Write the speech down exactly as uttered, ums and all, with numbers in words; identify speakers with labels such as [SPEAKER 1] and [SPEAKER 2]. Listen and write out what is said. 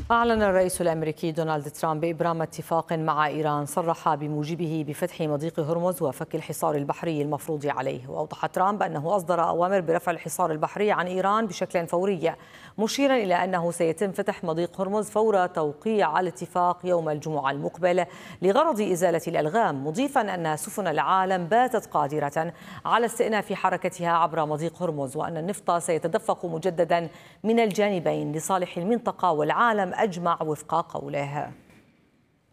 [SPEAKER 1] أعلن الرئيس الأمريكي دونالد ترامب بإبرام اتفاق مع إيران صرح بموجبه بفتح مضيق هرمز وفك الحصار البحري المفروض عليه. وأوضح ترامب أنه أصدر أوامر برفع الحصار البحري عن إيران بشكل فوري، مشيرا إلى أنه سيتم فتح مضيق هرمز فور توقيع الاتفاق يوم الجمعة المقبل لغرض إزالة الألغام، مضيفا أن سفن العالم باتت قادرة على استئناف حركتها عبر مضيق هرمز، وأن النفط سيتدفق مجددا من الجانبين لصالح المنطقة والعالم أجمع وفق قوله.